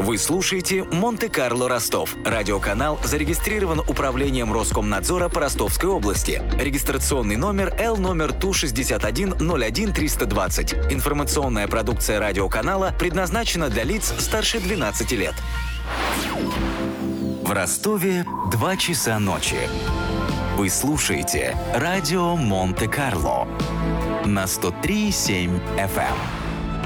Вы слушаете «Монте-Карло Ростов». Радиоканал зарегистрирован Управлением Роскомнадзора по Ростовской области. Регистрационный номер Л номер ТУ-61-01-320. Информационная продукция радиоканала предназначена для лиц старше 12 лет. В Ростове 2 часа ночи. Вы слушаете радио «Монте-Карло» на 103,7 FM.